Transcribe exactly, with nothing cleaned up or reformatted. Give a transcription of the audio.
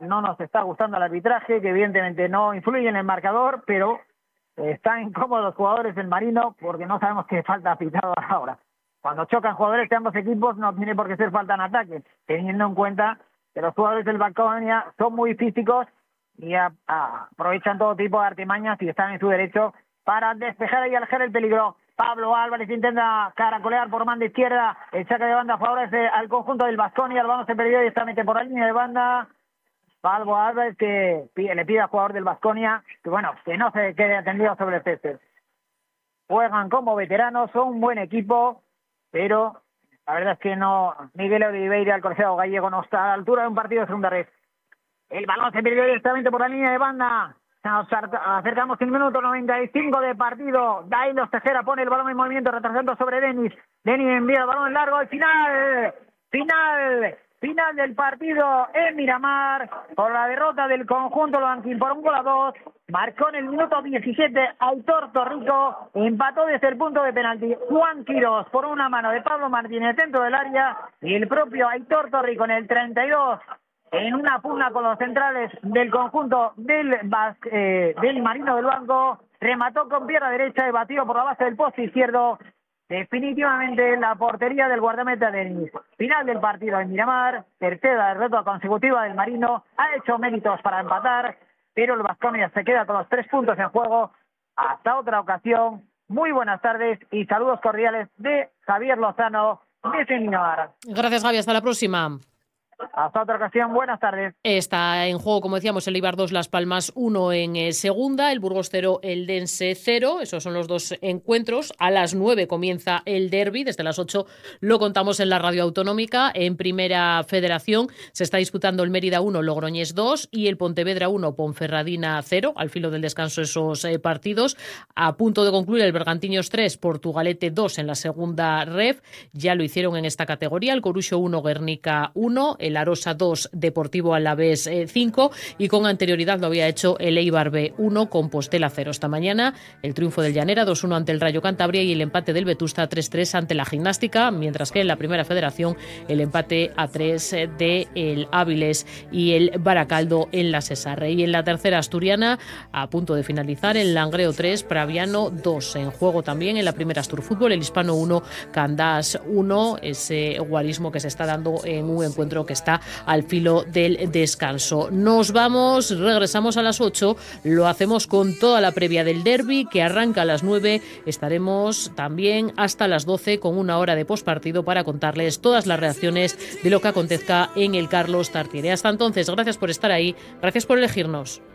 no nos está gustando el arbitraje, que evidentemente no influye en el marcador, pero están incómodos los jugadores del Marino porque no sabemos qué falta ha pitado ahora. Cuando chocan jugadores de ambos equipos no tiene por qué ser falta en ataque, teniendo en cuenta que los jugadores del Baskonia son muy físicos y a, a, aprovechan todo tipo de artimañas y están en su derecho para despejar y alejar el peligro. Pablo Álvarez intenta caracolear por banda izquierda, el saque de banda favorece al conjunto del Baskonia, el balón se perdió directamente por la línea de banda. Pablo Álvarez que pide, le pide al jugador del Baskonia que bueno, que no se quede atendido sobre el césped. Juegan como veteranos, son un buen equipo, pero la verdad es que no, Miguel Oliveira, el colegiado gallego, no está a la altura de un partido de segunda red. El balón se perdió directamente por la línea de banda. Nos acercamos al minuto noventa y cinco de partido. Dailos Tejera pone el balón en movimiento, retrasando sobre Denis. Denis envía el balón largo al final. Final. Final del partido en Miramar. Por la derrota del conjunto Loanquín por un gol a dos. Marcó en el minuto diecisiete Aitor Torrico. Empató desde el punto de penalti Juan Quirós por una mano de Pablo Martínez dentro del área. Y el propio Aitor Torrico en el treinta y dos. En una pugna con los centrales del conjunto del, eh, del Marino del Banco, remató con pierna derecha y batió por la base del poste izquierdo. Definitivamente la portería del guardameta Denis. Final del partido en Miramar, tercera derrota consecutiva del Marino, ha hecho méritos para empatar, pero el Baskonia se queda con los tres puntos en juego. Hasta otra ocasión, muy buenas tardes y saludos cordiales de Javier Lozano desde Miramar. Gracias, Javi, hasta la próxima. Hasta otra ocasión, buenas tardes. Está en juego, como decíamos, el Eibar dos, Las Palmas uno en eh, segunda, el Burgos cero, el Dense cero, esos son los dos encuentros. A las nueve comienza el derbi, desde las ocho lo contamos en la radio autonómica. En Primera Federación se está disputando el Mérida uno, Logroñés dos y el Pontevedra uno, Ponferradina cero, al filo del descanso esos eh, partidos. A punto de concluir el Bergantiños tres, Portugalete dos en la segunda ref, ya lo hicieron en esta categoría, el Coruxo uno, Guernica uno, el Arosa dos, Deportivo Alavés cinco y con anterioridad lo había hecho el Eibar B uno, Compostela cero. Esta mañana el triunfo del Llanera dos uno ante el Rayo Cantabria y el empate del Vetusta tres tres ante la Gimnástica, mientras que en la Primera Federación el empate a tres de el Áviles y el Baracaldo en la Sesarre. Y en la tercera asturiana, a punto de finalizar, el Langreo tres, Praviano dos. En juego también en la Primera Asturfútbol, el Hispano uno, Candás uno, ese guarismo que se está dando en un encuentro que está al filo del descanso. Nos vamos, regresamos a las ocho, lo hacemos con toda la previa del derbi que arranca a las nueve, estaremos también hasta las doce con una hora de postpartido para contarles todas las reacciones de lo que acontezca en el Carlos Tartiere. Hasta entonces, gracias por estar ahí, gracias por elegirnos.